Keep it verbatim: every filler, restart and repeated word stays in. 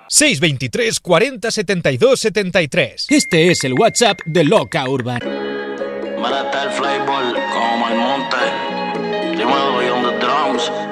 seis veintitrés cuarenta setenta y dos setenta y tres. Este es el WhatsApp de Loca Urban. Mira, está el flavor como el monte. Dímelo, y on the drums.